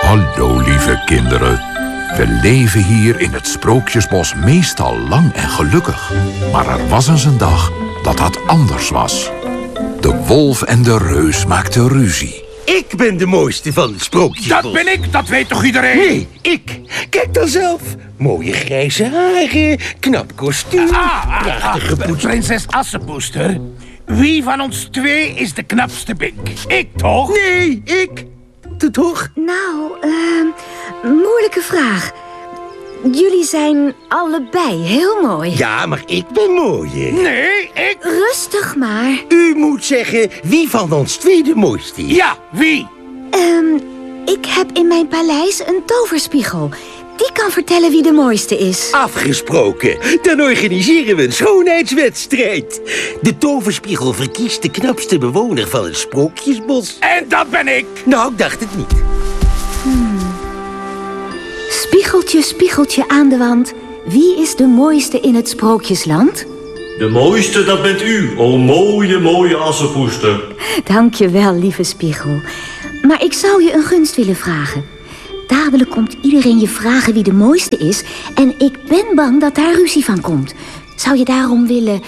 Hallo, lieve kinderen. We leven hier in het Sprookjesbos meestal lang en gelukkig. Maar er was eens een dag dat dat anders was. De wolf en de reus maakten ruzie. Ik ben de mooiste van het Sprookjesbos. Dat ben ik, dat weet toch iedereen? Nee, ik. Kijk dan zelf. Mooie grijze haren, knap kostuum, prachtige poets. Prinses Assepoester, wie van ons twee is de knapste bink? Ik toch? Nee, ik. Toch? Nou, moeilijke vraag. Jullie zijn allebei heel mooi. Ja, maar ik ben mooier. Nee, ik... Rustig maar. U moet zeggen wie van ons twee de mooiste is. Ja, wie? Ik heb in mijn paleis een toverspiegel. Die kan vertellen wie de mooiste is. Afgesproken. Dan organiseren we een schoonheidswedstrijd. De toverspiegel verkiest de knapste bewoner van het Sprookjesbos. En dat ben ik. Nou, ik dacht het niet. Spiegeltje, spiegeltje aan de wand. Wie is de mooiste in het Sprookjesland? De mooiste, dat bent u, o mooie, mooie Assepoester. Dank je wel, lieve spiegel. Maar ik zou je een gunst willen vragen. Dadelijk komt iedereen je vragen wie de mooiste is. En ik ben bang dat daar ruzie van komt. Zou je daarom willen...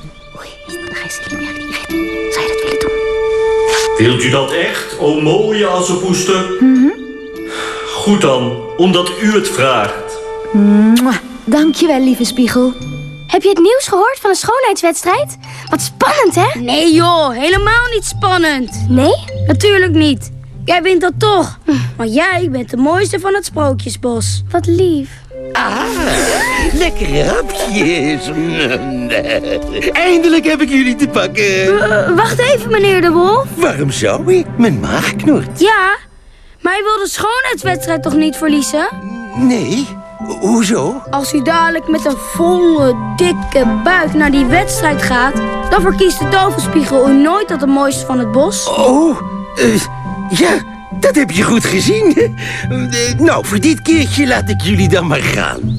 Zou je dat willen doen? Wilt u dat echt, o mooie Assepoester? Goed dan, omdat u het vraagt. Dank je wel, lieve spiegel. Heb je het nieuws gehoord van de schoonheidswedstrijd? Wat spannend, hè? Nee joh, helemaal niet spannend. Nee? Natuurlijk niet. Jij wint dat toch. Maar jij bent de mooiste van het Sprookjesbos. Wat lief. Lekkere hapjes. Eindelijk heb ik jullie te pakken. Wacht even, meneer de Wolf. Waarom zou ik? Mijn maag knort. Ja, maar je wil de schoonheidswedstrijd toch niet verliezen? Nee, hoezo? Als u dadelijk met een volle, dikke buik naar die wedstrijd gaat... dan verkiest de toverspiegel u nooit tot de mooiste van het bos. Oh, ja, dat heb je goed gezien. Nou, voor dit keertje laat ik jullie dan maar gaan.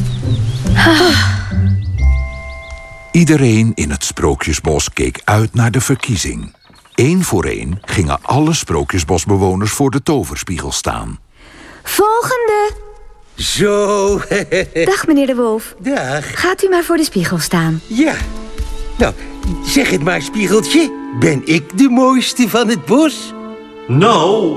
Iedereen in het Sprookjesbos keek uit naar de verkiezing. Eén voor één gingen alle Sprookjesbosbewoners voor de toverspiegel staan. Volgende. Zo. Dag, meneer de Wolf. Dag. Gaat u maar voor de spiegel staan. Ja. Nou, zeg het maar, spiegeltje. Ben ik de mooiste van het bos? Nou,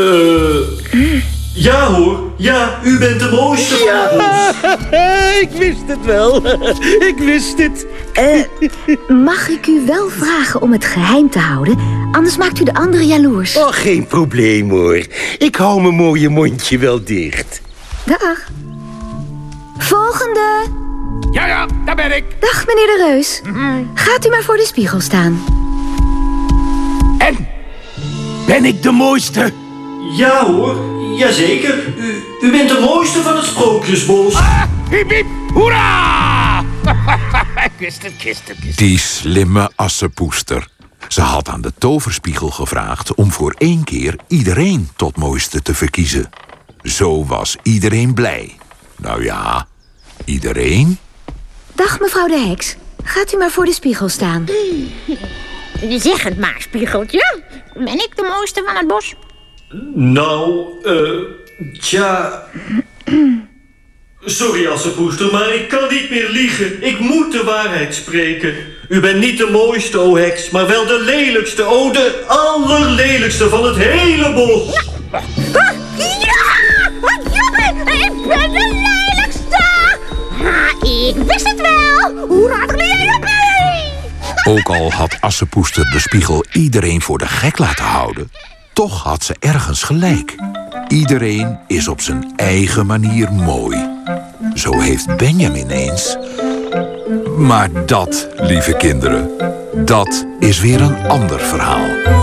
ja hoor. Ja, u bent de mooiste van het bos. Ik wist het wel. Ik wist het. Mag ik u wel vragen om het geheim te houden? Anders maakt u de anderen jaloers. Oh, geen probleem hoor. Ik hou mijn mooie mondje wel dicht. Dag. Volgende. Ja, daar ben ik. Dag, meneer de Reus. Gaat u maar voor de spiegel staan. En? Ben ik de mooiste? Ja hoor, jazeker. U bent de mooiste van het Sprookjesbos. Hiep, hiep, hoera! Ik wist het. Die slimme Assepoester. Ze had aan de toverspiegel gevraagd om voor één keer iedereen tot mooiste te verkiezen. Zo was iedereen blij. Nou ja, iedereen. Dag, mevrouw de heks. Gaat u maar voor de spiegel staan. Zeg het maar, spiegeltje. Ben ik de mooiste van het bos? Nou, tja... Sorry, Assepoester, maar ik kan niet meer liegen. Ik moet de waarheid spreken. U bent niet de mooiste, o heks, maar wel de lelijkste. O, de allerlelijkste van het hele bos. Ik ben de lelijkste! Ik wist het wel! Hoe raad jij op mee? Ook al had Assepoester de spiegel iedereen voor de gek laten houden, toch had ze ergens gelijk. Iedereen is op zijn eigen manier mooi. Zo heeft Benjamin eens. Maar dat, lieve kinderen, dat is weer een ander verhaal.